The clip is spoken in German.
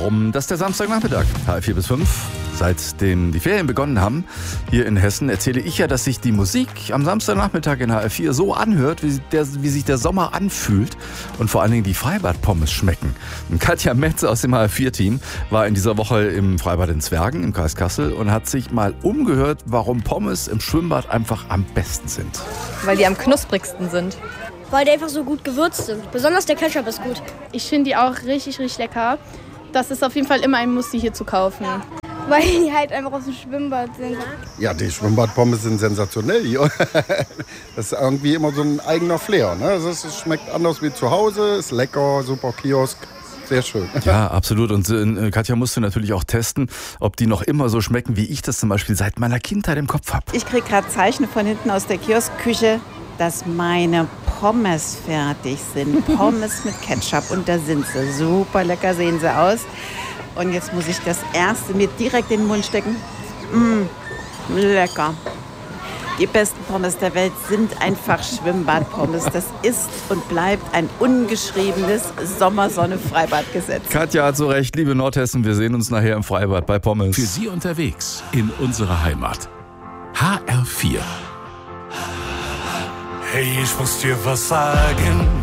darum, dass der Samstagnachmittag, halb 4 bis 5, seitdem die Ferien begonnen haben, hier in Hessen, erzähle ich ja, dass sich die Musik am Samstagnachmittag in HR4 so anhört, wie sich der Sommer anfühlt und vor allen Dingen die Freibad-Pommes schmecken. Und Katja Metz aus dem HR4-Team war in dieser Woche im Freibad in Zwergen im Kreis Kassel und hat sich mal umgehört, warum Pommes im Schwimmbad einfach am besten sind. Weil die am knusprigsten sind. Weil die einfach so gut gewürzt sind. Besonders der Ketchup ist gut. Ich finde die auch richtig, richtig lecker. Das ist auf jeden Fall immer ein Muss, die hier zu kaufen. Weil die halt einfach aus dem Schwimmbad sind. Ja, die Schwimmbadpommes sind sensationell hier. Das ist irgendwie immer so ein eigener Flair. Ne? Also es schmeckt anders wie zu Hause, ist lecker, super Kiosk. Sehr schön. Ja, absolut. Und Katja musste natürlich auch testen, ob die noch immer so schmecken, wie ich das zum Beispiel seit meiner Kindheit im Kopf habe. Ich kriege gerade Zeichen von hinten aus der Kioskküche, dass meine Pommes fertig sind. Pommes mit Ketchup. Und da sind sie. Super lecker sehen sie aus. Und jetzt muss ich das erste mir direkt in den Mund stecken. Lecker. Die besten Pommes der Welt sind einfach Schwimmbadpommes. Das ist und bleibt ein ungeschriebenes Sommersonne-Freibadgesetz. Katja hat so recht, liebe Nordhessen, wir sehen uns nachher im Freibad bei Pommes. Für Sie unterwegs in unsere Heimat. HR4. Hey, ich muss dir was sagen.